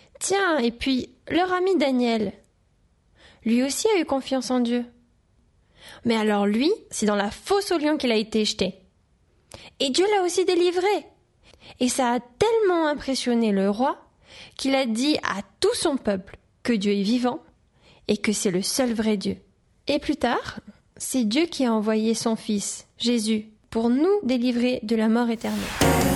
Tiens, et puis leur ami Daniel, lui aussi a eu confiance en Dieu. Mais alors lui, c'est dans la fosse aux lions qu'il a été jeté. Et Dieu l'a aussi délivré. Et ça a tellement impressionné le roi qu'il a dit à tout son peuple que Dieu est vivant et que c'est le seul vrai Dieu. Et plus tard, c'est Dieu qui a envoyé son Fils, Jésus, pour nous délivrer de la mort éternelle.